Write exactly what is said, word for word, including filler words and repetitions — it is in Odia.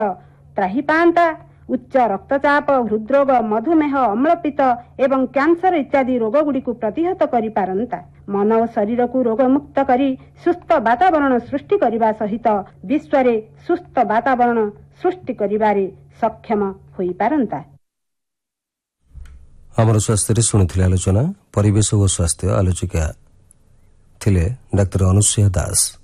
ତ୍ରାହି ପାଆନ୍ତା। ଉଚ୍ଚ ରକ୍ତଚାପ, ହୃଦରୋଗ, ମଧୁମେହ, ଅମ୍ଳପିତ ଏବଂ କ୍ୟାନ୍ସର ଇତ୍ୟାଦି ରୋଗଗୁଡ଼ିକୁ ପ୍ରତିହତ କରିପାରନ୍ତା। ମନ ଓ ଶରୀରକୁ ରୋଗମୁକ୍ତ କରି ସୁସ୍ଥ ବାତାବରଣ ସୃଷ୍ଟି କରିବା ସହିତ ବିଶ୍ୱରେ ସୁସ୍ଥ ବାତାବରଣ ସୃଷ୍ଟି କରିବାରେ ସକ୍ଷମ ହୋଇପାରନ୍ତା। ଆମର ସ୍ୱାସ୍ଥ୍ୟରେ ଶୁଣିଥିଲେ ଆଲୋଚନା। ପରିବେଶ ଓ ସ୍ୱାସ୍ଥ୍ୟ ଆଲୋଚିକା ଥିଲେ ଡାକ୍ତର ଅନୁସୂୟା ଦାସ।